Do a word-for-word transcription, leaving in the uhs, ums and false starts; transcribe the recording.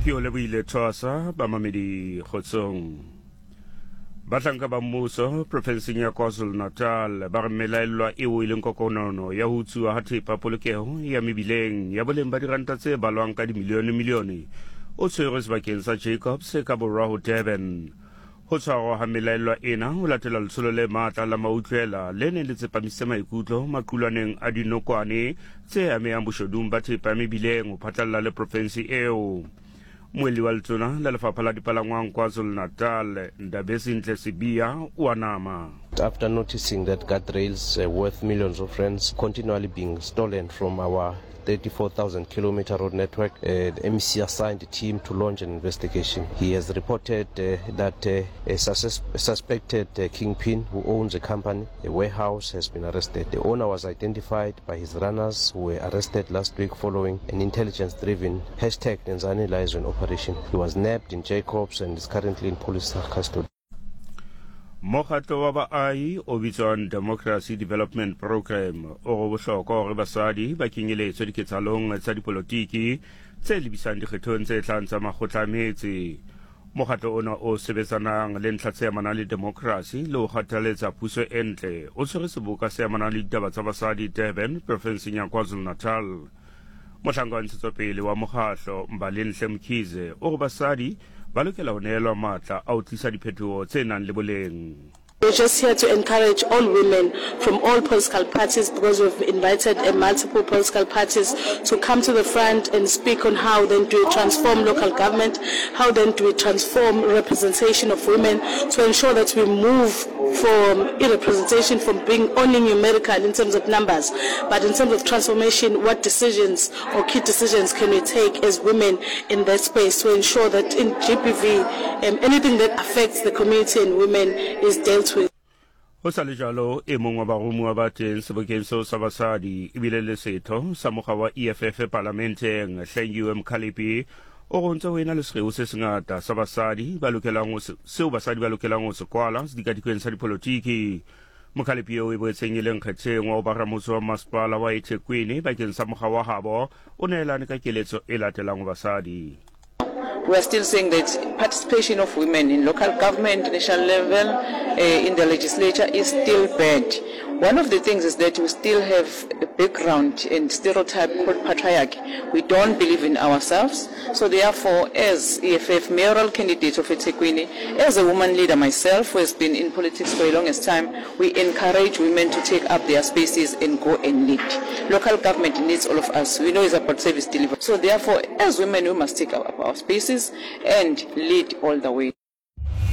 Ke o lebile Thwasa ba mamedi Kgotsong Batlanka ba mmuso provinseng ya KwaZulu-Natal ba re melaelwa eo e leng kokonono ya ho utsuwa ha thepa polokeho ya mebileng ya boleng ba diranta tse balwang ka dimilione milione o tshwerwe sebakeng sa Jacobs ka borwa ho Durban. Ho tshwarwa ha melaelwa ena ho latela letsholo le matla la mautlwela le neng le tsepamise maikutlo maqulwaneng a dinokwane tse amehang boshodung ba thepa ya mebileng ho phatlalla le provinsi eo. Mweli wa Letona la Lefapha la Dipalangwang KwaZulu-Natal Ndabezinhle Sibiya wa nama. After noticing that guardrails uh, worth millions of rands continually being stolen from our thirty-four thousand kilometer road network, uh, the M C assigned a team to launch an investigation. He has reported uh, that uh, a, sus a suspected uh, kingpin who owns a company, a warehouse, has been arrested. The owner was identified by his runners who were arrested last week following an intelligence-driven hashtag Nzani liaison operation. He was nabbed in Jacobs and is currently in police custody. Mokgatlo wa baahi o bitswang Democracy Development Program o go bohlokwa hore basadi ba kenyeletswe diketsalong tsa dipolotiki tse lebisang dikgethong tse tlang tsa makgotla a metse. Mokgatlo ona o sebetsanang le ntlha tse amanang le democracy le ho kgathaletsa puso e ntle o tshwere seboka se amanang le ditaba tsa basadi Durban provinseng ya KwaZulu-Natal. Mohlanka wa ntshetsopele wa mokgatlo Mbalenhle Mkhize o re basadi ba lokela ho neelwa matla a ho tlisa diphetoho tse nang le boleng. We're just here to encourage all women from all political parties, because we've invited uh, multiple political parties to come to the front and speak on how then do we transform local government, how then do we transform representation of women to ensure that we move from representation from being only numerical in terms of numbers, but in terms of transformation, what decisions or key decisions can we take as women in that space to ensure that in G P V um, anything that affects the community and women is dealt with. Ho sa le jalo e mong wa baromuwa ba teng sebokeng seo sa basadi ebile le setho sa mokga wa E F F parlamenteng Hlengiwe Mkhalipi o go ntse ho ena le sekgeo se sengata sa basadi ba lokelang seo basadi ba lokelang ho se kwala sedikadikweng sa dipolotiki. Mkhalipi o e boetseng e leng kgetheng wa ho ba ramotse wa masepala wa eThekwini bakeng sa mokga wa habo o neelane ka keletso e latelang ho basadi. We are still saying that participation of women in local government, national level, uh, in the legislature is still bad. One of the things is that we still have a background and stereotype called patriarchy. We don't believe in ourselves. So therefore, as E F F mayoral candidate of eThekwini, as a woman leader myself who has been in politics for the longest time, we encourage women to take up their spaces and go and lead. Local government needs all of us. We know it's about service delivery. So therefore, as women, we must take up our spaces and lead all the way.